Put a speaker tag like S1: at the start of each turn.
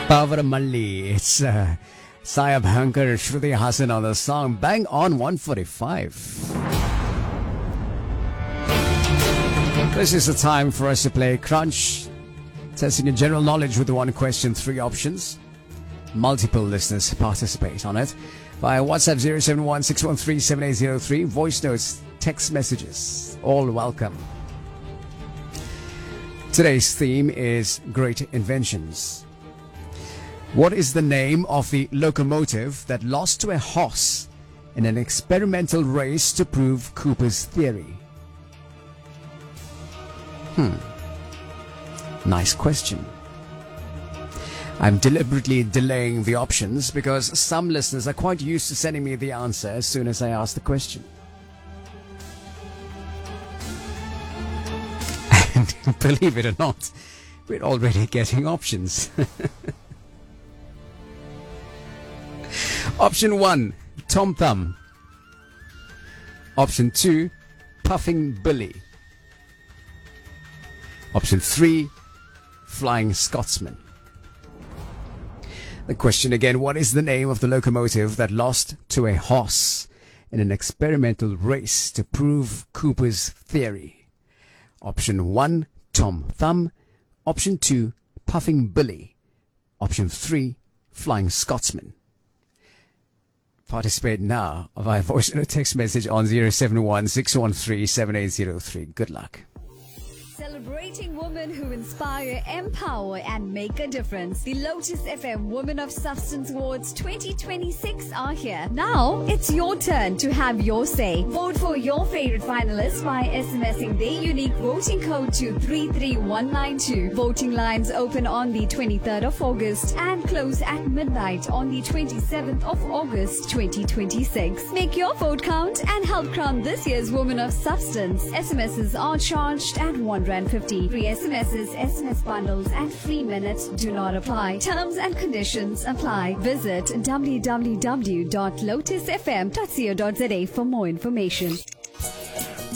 S1: Pavaramali. It's Saya Bhankar, Shruti Hassan on the song. Bang on 145. This is the time for us to play Crunch. Testing your general knowledge with one question, three options. Multiple listeners participate on it via WhatsApp 071-613-7803. Voice notes, text messages, all welcome. Today's theme is Great Inventions. What is the name of the locomotive that lost to a horse in an experimental race to prove Cooper's theory? Nice question. I'm deliberately delaying the options because some listeners are quite used to sending me the answer as soon as I ask the question. And believe it or not, we're already getting options. Option 1, Tom Thumb. Option 2, Puffing Billy. Option 3, Flying Scotsman. The question again, what is the name of the locomotive that lost to a horse in an experimental race to prove Cooper's theory? Option 1, Tom Thumb. Option 2, Puffing Billy. Option 3, Flying Scotsman. Participate now via voice or text message on 071-613-7803. Good luck.
S2: Celebrating women who inspire, empower, and make a difference. The Lotus FM Women of Substance Awards 2026 are here. Now, it's your turn to have your say. Vote for your favorite finalists by SMSing their unique voting code to 33192. Voting lines open on the 23rd of August and close at midnight on the 27th of August 2026. Make your vote count and help crown this year's Women of Substance. SMSs are charged at R1.50. Free SMSs, SMS bundles, and free minutes do not apply. Terms and conditions apply. Visit www.lotusfm.co.za for more information.